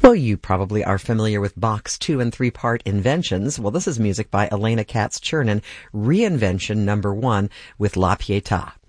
Well, you probably are familiar with Bach's 2- and 3-part inventions. Well, this is music by Elena Katz-Chernin, Reinvention No. 1 with La Pietà.